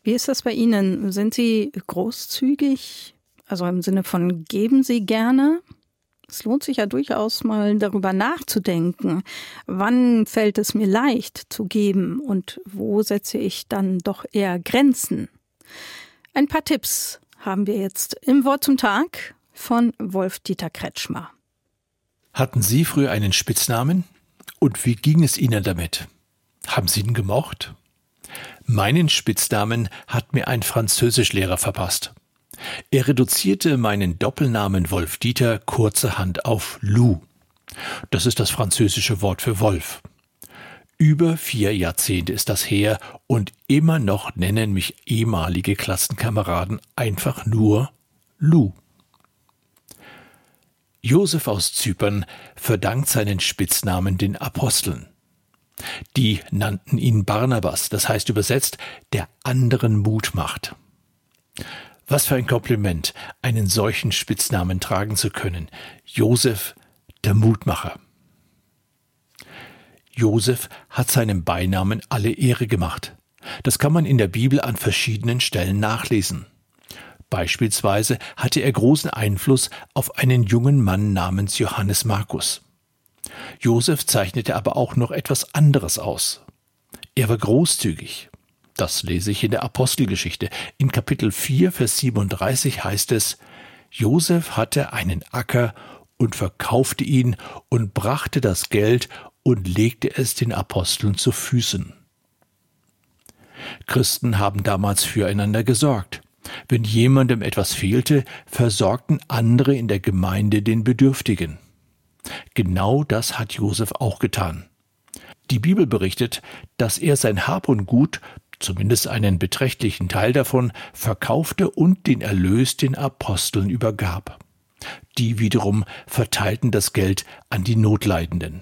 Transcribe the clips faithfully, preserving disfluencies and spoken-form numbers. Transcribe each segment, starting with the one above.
Wie ist das bei Ihnen? Sind Sie großzügig? Also im Sinne von, geben Sie gerne? Es lohnt sich ja durchaus mal darüber nachzudenken. Wann fällt es mir leicht zu geben und wo setze ich dann doch eher Grenzen? Ein paar Tipps haben wir jetzt im Wort zum Tag von Wolf-Dieter Kretschmer. Hatten Sie früher einen Spitznamen? Und wie ging es Ihnen damit? Haben Sie ihn gemocht? Meinen Spitznamen hat mir ein Französischlehrer verpasst. Er reduzierte meinen Doppelnamen Wolf-Dieter kurzerhand auf Lou. Das ist das französische Wort für Wolf. Über vier Jahrzehnte ist das her und immer noch nennen mich ehemalige Klassenkameraden einfach nur Lou. Josef aus Zypern verdankt seinen Spitznamen den Aposteln. Die nannten ihn Barnabas, das heißt übersetzt, der anderen Mut macht. Was für ein Kompliment, einen solchen Spitznamen tragen zu können. Josef, der Mutmacher. Josef hat seinem Beinamen alle Ehre gemacht. Das kann man in der Bibel an verschiedenen Stellen nachlesen. Beispielsweise hatte er großen Einfluss auf einen jungen Mann namens Johannes Markus. Josef zeichnete aber auch noch etwas anderes aus. Er war großzügig. Das lese ich in der Apostelgeschichte. In Kapitel vier, Vers siebenunddreißig heißt es: Josef hatte einen Acker und verkaufte ihn und brachte das Geld und legte es den Aposteln zu Füßen. Christen haben damals füreinander gesorgt. Wenn jemandem etwas fehlte, versorgten andere in der Gemeinde den Bedürftigen. Genau das hat Josef auch getan. Die Bibel berichtet, dass er sein Hab und Gut, zumindest einen beträchtlichen Teil davon, verkaufte und den Erlös den Aposteln übergab. Die wiederum verteilten das Geld an die Notleidenden.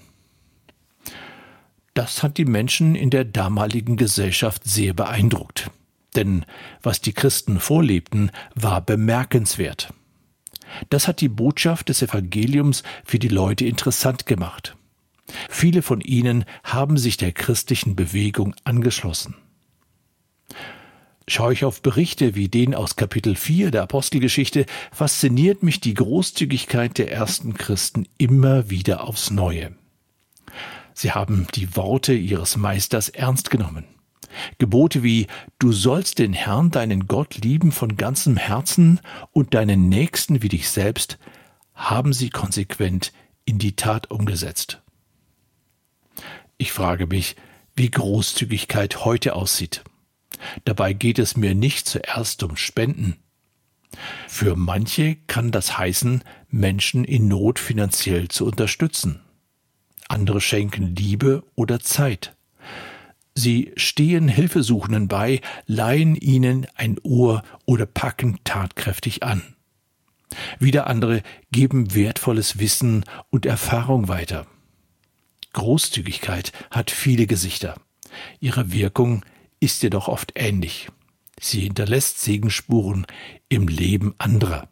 Das hat die Menschen in der damaligen Gesellschaft sehr beeindruckt. Denn was die Christen vorlebten, war bemerkenswert. Das hat die Botschaft des Evangeliums für die Leute interessant gemacht. Viele von ihnen haben sich der christlichen Bewegung angeschlossen. Schaue ich auf Berichte wie den aus Kapitel vier der Apostelgeschichte, fasziniert mich die Großzügigkeit der ersten Christen immer wieder aufs Neue. Sie haben die Worte ihres Meisters ernst genommen. Gebote wie „Du sollst den Herrn, deinen Gott, lieben von ganzem Herzen und deinen Nächsten wie dich selbst“, haben sie konsequent in die Tat umgesetzt. Ich frage mich, wie Großzügigkeit heute aussieht. Dabei geht es mir nicht zuerst um Spenden. Für manche kann das heißen, Menschen in Not finanziell zu unterstützen. Andere schenken Liebe oder Zeit. Sie stehen Hilfesuchenden bei, leihen ihnen ein Ohr oder packen tatkräftig an. Wieder andere geben wertvolles Wissen und Erfahrung weiter. Großzügigkeit hat viele Gesichter. Ihre Wirkung ist jedoch oft ähnlich. Sie hinterlässt Segensspuren im Leben anderer.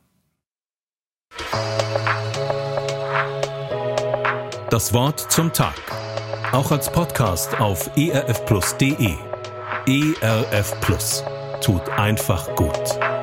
Das Wort zum Tag. Auch als Podcast auf e r f plus punkt d e. E R F Plus. Tut einfach gut.